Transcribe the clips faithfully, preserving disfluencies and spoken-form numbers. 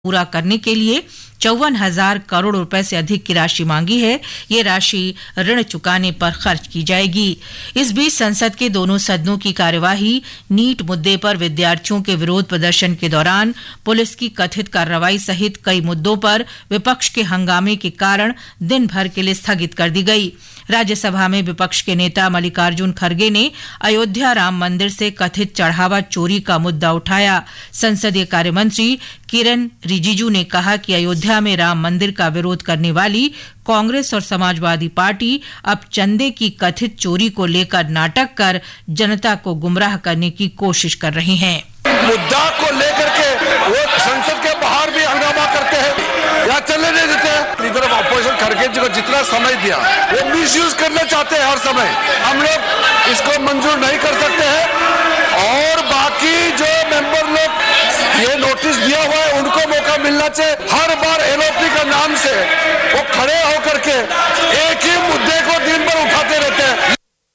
पूरा करने के लिए चौवन हजार करोड़ रुपए से अधिक की राशि मांगी है। ये राशि ऋण चुकाने पर खर्च की जाएगी। इस बीच संसद के दोनों सदनों की कार्यवाही नीट मुद्दे पर विद्यार्थियों के विरोध प्रदर्शन के दौरान पुलिस की कथित कार्रवाई सहित कई मुद्दों पर विपक्ष के हंगामे के कारण दिन भर के लिए स्थगित कर दी गई। राज्यसभा में विपक्ष के नेता मल्लिकार्जुन खड़गे ने अयोध्या राम मंदिर से कथित चढ़ावा चोरी का मुद्दा उठाया। संसदीय कार्य मंत्री किरेन रिजिजू ने कहा कि अयोध्या में राम मंदिर का विरोध करने वाली कांग्रेस और समाजवादी पार्टी अब चंदे की कथित चोरी को लेकर नाटक कर जनता को गुमराह करने की कोशिश कर रही हैं। मुद्दा को लेकर के वो संसद के बाहर भी हंगामा करते हैं या चलने नहीं देते हैं। लीडर ऑफ अपोजिशन खड़गे जी को जितना समय दिया वो मिसयूज करना चाहते हैं हर समय। हम लोग इसको मंजूर नहीं कर सकते हैं और बाकी जो मेंबर लोग ये नोटिस दिया हुआ है उनको मौका मिलना चाहिए। हर बार एलओपी का नाम से वो खड़े होकर के एक ही मुद्दे को दिन भर उठाते रहते हैं।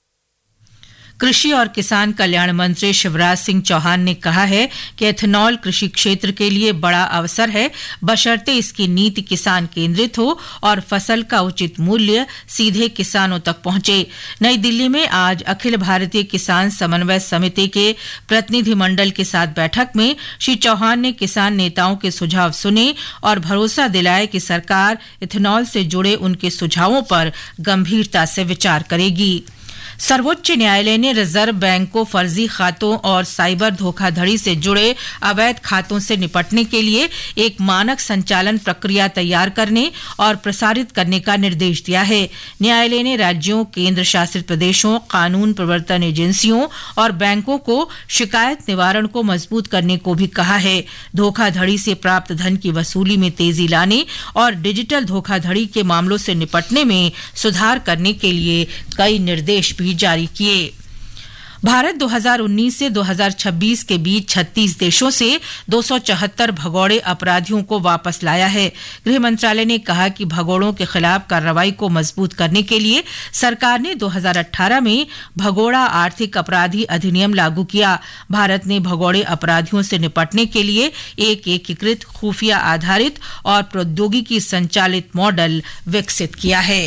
कृषि और किसान कल्याण मंत्री शिवराज सिंह चौहान ने कहा है कि एथेनॉल कृषि क्षेत्र के लिए बड़ा अवसर है, बशर्ते इसकी नीति किसान केंद्रित हो और फसल का उचित मूल्य सीधे किसानों तक पहुंचे। नई दिल्ली में आज अखिल भारतीय किसान समन्वय समिति के प्रतिनिधिमंडल के साथ बैठक में श्री चौहान ने किसान नेताओं के सुझाव सुने और भरोसा दिलाया कि सरकार एथेनॉल से जुड़े उनके सुझावों पर गंभीरता से विचार करेगी। सर्वोच्च न्यायालय ने रिजर्व बैंक को फर्जी खातों और साइबर धोखाधड़ी से जुड़े अवैध खातों से निपटने के लिए एक मानक संचालन प्रक्रिया तैयार करने और प्रसारित करने का निर्देश दिया है। न्यायालय ने राज्यों, केंद्र शासित प्रदेशों, कानून प्रवर्तन एजेंसियों और बैंकों को शिकायत निवारण को मजबूत करने को भी कहा है। धोखाधड़ी से प्राप्त धन की वसूली में तेजी लाने और डिजिटल धोखाधड़ी के मामलों से निपटने में सुधार करने के लिए कई निर्देश भी जारी किए। भारत दो हज़ार उन्नीस से दो हज़ार छब्बीस के बीच छत्तीस देशों से दो सौ चौहत्तर भगोड़े अपराधियों को वापस लाया है। गृह मंत्रालय ने कहा कि भगोड़ों के खिलाफ कार्रवाई को मजबूत करने के लिए सरकार ने दो हज़ार अठारह में भगोड़ा आर्थिक अपराधी अधिनियम लागू किया। भारत ने भगोड़े अपराधियों से निपटने के लिए एक एकीकृत खुफिया आधारित और प्रौद्योगिकी संचालित मॉडल विकसित किया है।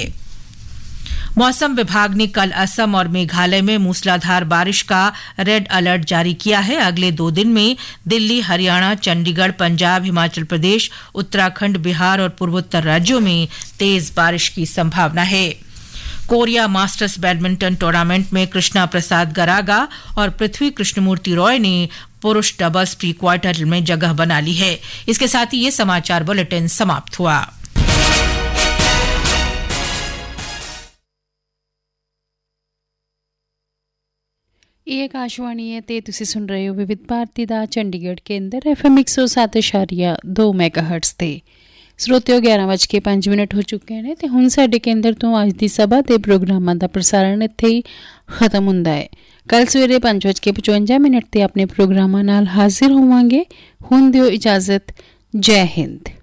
मौसम विभाग ने कल असम और मेघालय में मूसलाधार बारिश का रेड अलर्ट जारी किया है। अगले दो दिन में दिल्ली, हरियाणा, चंडीगढ़, पंजाब, हिमाचल प्रदेश, उत्तराखंड, बिहार और पूर्वोत्तर राज्यों में तेज बारिश की संभावना है। कोरिया मास्टर्स बैडमिंटन टूर्नामेंट में कृष्णा प्रसाद गरागा और पृथ्वी कृष्णमूर्ति रॉय ने पुरुष डबल्स प्री क्वार्टर में जगह बना ली है। इसके साथ ही ये समाचार बुलेटिन समाप्त हुआ। ਇਹ ਆਕਾਸ਼ਵਾਣੀ ਹੈ ਤੇ ਤੁਸੀਂ ਸੁਣ ਰਹੇ ਹੋ ਵਿਵਿਧ ਭਾਰਤੀ ਦਾ ਚੰਡੀਗੜ੍ਹ ਕੇਂਦਰ ਐਫਐਮ ਇੱਕ ਸੌ ਸੱਤ ਦਸ਼ਮਲਵ ਦੋ ਮੈਗਾਹਰਟਜ਼ ਤੇ। ਸਰੋਤਿਓ ਗਿਆਰਾਂ ਵੱਜ ਕੇ ਪੰਜ ਮਿੰਟ ਹੋ ਚੁੱਕੇ ਨੇ ਤੇ ਹੁਣ ਸਾਡੇ ਕੇਂਦਰ ਤੋਂ ਅੱਜ ਦੀ ਸਭਾ ਤੇ ਪ੍ਰੋਗਰਾਮਾਂ ਦਾ ਪ੍ਰਸਾਰਣ ਇੱਥੇ ਹੀ ਖਤਮ ਹੁੰਦਾ ਹੈ। ਕੱਲ ਸਵੇਰੇ ਪੰਜ ਵੱਜ ਕੇ ਪਚਵੰਜਾ ਮਿੰਟ ਤੇ ਆਪਣੇ ਪ੍ਰੋਗਰਾਮਾਂ ਨਾਲ ਹਾਜ਼ਰ ਹੋਵਾਂਗੇ। ਹੁਣ ਦਿਓ ਇਜਾਜ਼ਤ। ਜੈ ਹਿੰਦ।